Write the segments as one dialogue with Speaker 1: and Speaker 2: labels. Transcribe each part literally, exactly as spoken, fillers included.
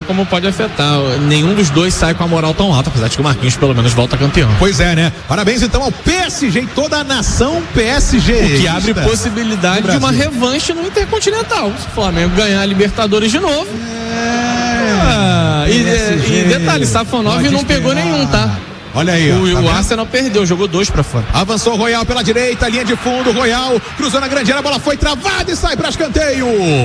Speaker 1: como pode afetar. Nenhum dos dois sai com a moral tão alta, apesar de que o Marquinhos pelo menos volta campeão.
Speaker 2: Pois é, né? Parabéns então ao P S G e toda a nação P S G.
Speaker 1: O que abre possibilidade de uma revanche no Intercontinental. Se o Flamengo ganhar a Libertadores de novo. É... Ah, e, e detalhe, Safonov não pegou nenhum, tá?
Speaker 2: Olha aí,
Speaker 1: o,
Speaker 2: ó, tá
Speaker 1: o Arsenal perdeu, jogou dois pra fora.
Speaker 2: Avançou o Royal pela direita, linha de fundo, Royal cruzou na grande área, a bola foi travada e sai pra escanteio.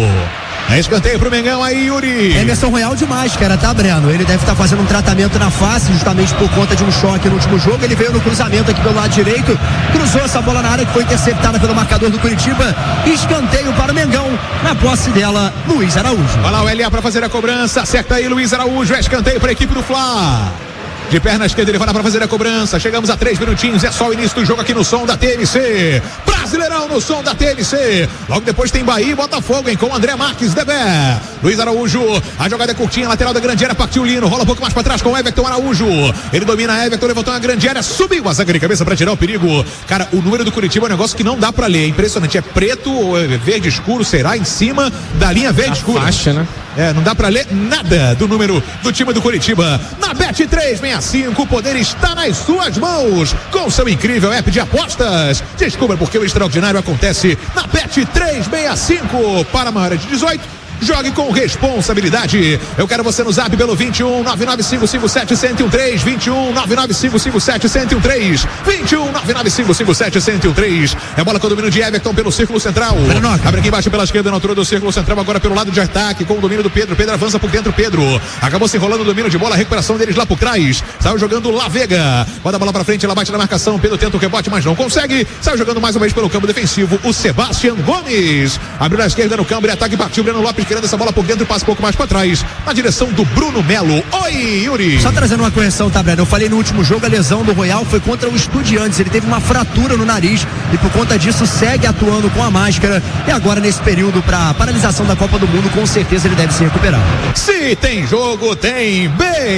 Speaker 2: É escanteio pro Mengão aí, Yuri.
Speaker 3: Emerson Royal de máscara, tá, Breno? Ele deve estar fazendo um tratamento na face, justamente por conta de um choque no último jogo. Ele veio no cruzamento aqui pelo lado direito, cruzou essa bola na área que foi interceptada pelo marcador do Curitiba. Escanteio para o Mengão, na posse dela, Luiz Araújo.
Speaker 2: Vai lá o L A pra fazer a cobrança, acerta aí Luiz Araújo, é escanteio pra equipe do Fla. De perna esquerda ele vai lá para fazer a cobrança. Chegamos a três minutinhos, é só o início do jogo aqui no som da T M C. Brasileirão no som da T M C. Logo depois tem Bahia e Botafogo, hein, com André Marques, Debé. Luiz Araújo, a jogada é curtinha, lateral da grande área, partiu o Lino, rola um pouco mais para trás com Everton Araújo. Ele domina Everton, levantou na grande área, subiu a zaga de cabeça para tirar o perigo. Cara, o número do Curitiba é um negócio que não dá para ler, é impressionante, é preto ou é verde escuro, será em cima da linha verde escura.
Speaker 1: Faixa, né?
Speaker 2: É, não dá pra ler nada do número do time do Curitiba. Na Bet três sessenta e cinco, o poder está nas suas mãos. Com seu incrível app de apostas. Descubra porque o extraordinário acontece na Bet três sessenta e cinco. Para maiores de dezoito. Jogue com responsabilidade. Eu quero você no zap pelo vinte e um, nove nove cinco cinco sete, um zero um três, vinte e um, nove nove cinco cinco sete, um zero um três, vinte e um, nove nove cinco cinco sete, um zero um três. É bola com o domínio de Everton pelo círculo central. Abre aqui embaixo pela esquerda na altura do círculo central, agora pelo lado de ataque com o domínio do Pedro. Pedro avança por dentro, Pedro. Acabou se enrolando o domínio de bola, a recuperação deles lá por trás. Saiu jogando La Vega. Bota a bola pra frente, ela bate na marcação. Pedro tenta o rebote, mas não consegue. Saiu jogando mais uma vez pelo campo defensivo o Sebastião Gomes. Abriu na esquerda no campo de ataque, partiu Breno Lopes querendo essa bola por dentro, passa um pouco mais para trás, na direção do Bruno Melo. Oi, Yuri.
Speaker 3: Só trazendo uma correção, tá, Breno? Eu falei no último jogo, a lesão do Royal foi contra o Estudiantes. Ele teve uma fratura no nariz e por conta disso segue atuando com a máscara. E agora, nesse período para paralisação da Copa do Mundo, com certeza ele deve se recuperar.
Speaker 2: Se tem jogo, tem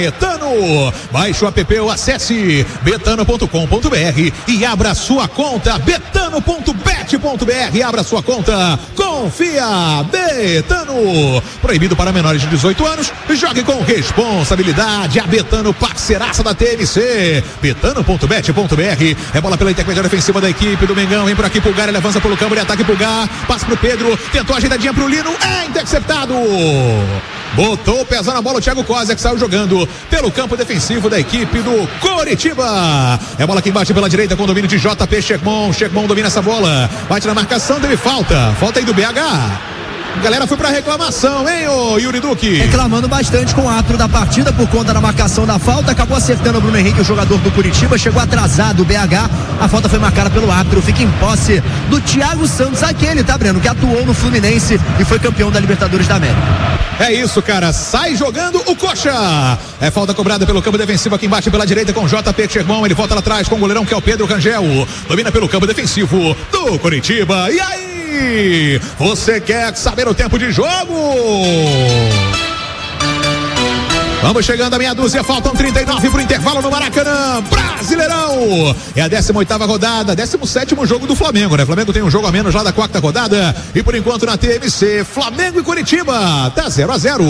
Speaker 2: Betano. Baixe o app ou acesse betano ponto com ponto br e abra sua conta. betano ponto bet ponto br. Abra sua conta. Confia. Betano. Proibido para menores de dezoito anos. Jogue com responsabilidade. A Betano, parceiraça da T M C. betano ponto bet ponto br. É bola pela intermediária defensiva da equipe do Mengão. Vem por aqui Pulgar, ele avança pelo campo de ataque. Pulgar, passa pro Pedro, tentou a ajeitadinha pro Lino, é interceptado. Botou o pezão na bola o Thiago Cosa, que saiu jogando pelo campo defensivo da equipe do Coritiba. É bola aqui embaixo pela direita com o domínio de J P Chegmon. Chegmon domina essa bola, bate na marcação, teve falta. Falta aí do B H. A galera foi pra reclamação, hein, ô Yuri Duque?
Speaker 3: Reclamando bastante com o árbitro da partida por conta da marcação da falta. Acabou acertando o Bruno Henrique, o jogador do Curitiba. Chegou atrasado o B H. A falta foi marcada pelo árbitro. Fica em posse do Thiago Santos, aquele, tá, Breno? Que atuou no Fluminense e foi campeão da Libertadores da América.
Speaker 2: É isso, cara. Sai jogando o Coxa. É falta cobrada pelo campo defensivo aqui embaixo pela direita com J P Chegmon. Ele volta lá atrás com o goleirão que é o Pedro Rangel. Domina pelo campo defensivo do Curitiba. E aí? Você quer saber o tempo de jogo? Vamos chegando a meia dúzia, faltam trinta e nove pro intervalo no Maracanã. Brasileirão! É a décima oitava rodada, décimo sétimo jogo do Flamengo, né? Flamengo tem um jogo a menos lá da quarta rodada. E por enquanto na T M C, Flamengo e Curitiba, tá zero a zero.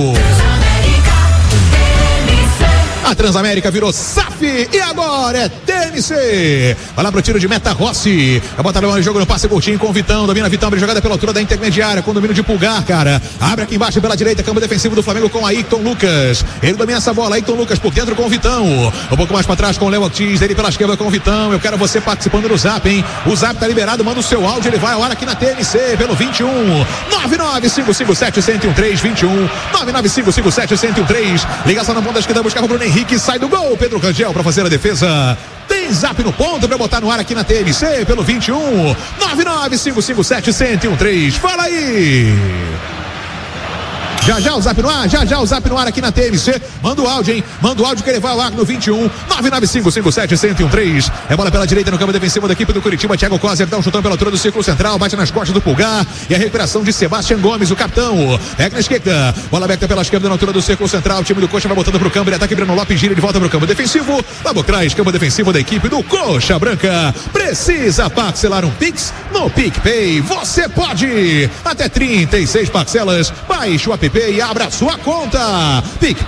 Speaker 2: A Transamérica virou S A F e agora é T M C. Vai lá pro tiro de meta Rossi. A bota no jogo no passe curtinho com o Vitão. Domina Vitão, abre jogada pela altura da intermediária com o domínio de Pulgar, cara. Abre aqui embaixo pela direita, campo defensivo do Flamengo com Ayrton Lucas. Ele domina essa bola, Ayrton Lucas por dentro com o Vitão. Um pouco mais pra trás com o Léo Ortiz, ele pela esquerda com o Vitão. Eu quero você participando do Zap, hein? O Zap tá liberado, manda o seu áudio, ele vai a hora aqui na T M C pelo vinte e um, nove nove cinco cinco sete, um zero um três, vinte e um, nove nove cinco cinco sete, um zero um três. Ligação na ponta esquerda, buscava o Bruno Henrique, sai do gol, Pedro Rangel pra fazer a defesa. Tem Zap no ponto pra botar no ar aqui na T M C pelo vinte e um, nove nove cinco cinco sete, um zero um três. Fala aí! Já já o Zap no ar, já já o Zap no ar aqui na T M C. Manda o áudio, hein? Manda o áudio que ele vai ao ar no vinte e um, nove nove cinco cinco sete, um zero um três. É bola pela direita no campo defensivo da equipe do Curitiba. Thiago Coser dá um chutão pela altura do círculo central, bate nas costas do Pulgar. E a recuperação de Sebastião Gomes, o capitão. Pega na esquerda, bola aberta pela esquerda na altura do círculo central. O time do Coxa vai botando pro campo, ele ataca Breno Lopes, gira de volta pro campo defensivo. Lá por trás, campo defensivo da equipe do Coxa Branca. Precisa parcelar um Pix? No PicPay você pode. Até trinta e seis parcelas. Baixe o app e abra sua conta. Pic